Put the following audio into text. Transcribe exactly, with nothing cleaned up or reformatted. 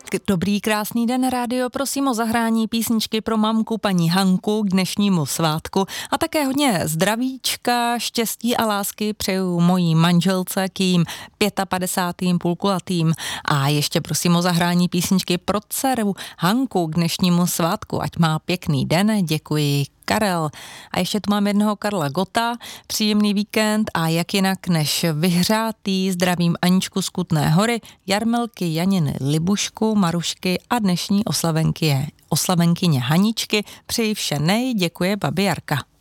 Dobrý, krásný den, rádio, prosím o zahrání písničky pro mamku paní Hanku k dnešnímu svátku a také hodně zdravíčka, štěstí a lásky přeju mojí manželce k jejím padesátým půlkulatým a ještě prosím o zahrání písničky pro dceru Hanku k dnešnímu svátku, ať má pěkný den, děkuji. Karel. A ještě tu mám jednoho Karla Gota, příjemný víkend a jak jinak než vyhřátý, zdravím Aničku z Kutné Hory, Jarmelky, Janiny, Libušku, Marušky a dnešní oslavenky je oslavenkyně Haničky. Přeji vše nej, děkuje babi Jarka.